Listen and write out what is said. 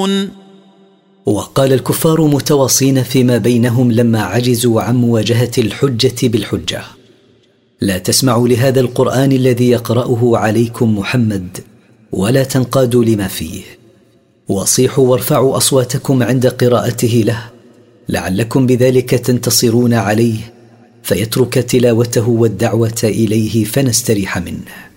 يعلمون. وقال الكفار متواصين فيما بينهم لما عجزوا عن مواجهة الحجة بالحجة: لا تسمعوا لهذا القرآن الذي يقرأه عليكم محمد ولا تنقادوا لما فيه، وصيحوا وارفعوا أصواتكم عند قراءته له لعلكم بذلك تنتصرون عليه فيترك تلاوته والدعوة إليه فنستريح منه.